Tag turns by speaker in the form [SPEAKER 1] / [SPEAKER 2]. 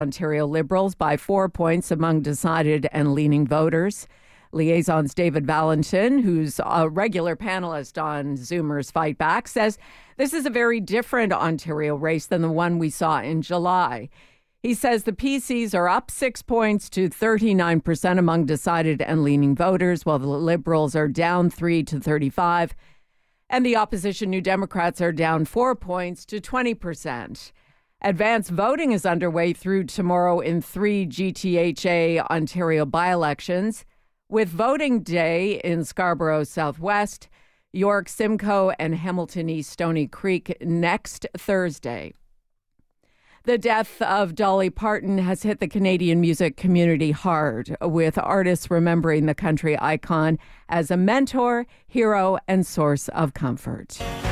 [SPEAKER 1] Ontario Liberals by 4 points among decided and leaning voters. Liaison's David Valentin, who's a regular panelist on Zoomer's Fight Back, says this is a very different Ontario race than the one we saw in July. He says the PCs are up 6 points to 39% among decided and leaning voters, while the Liberals are down 3 to 35%, and the opposition New Democrats are down 4 points to 20%. Advanced voting is underway through tomorrow in 3 GTHA Ontario by-elections, with voting day in Scarborough Southwest, York, Simcoe, and Hamilton East Stony Creek next Thursday. The death of Dolly Parton has hit the Canadian music community hard, with artists remembering the country icon as a mentor, hero, and source of comfort.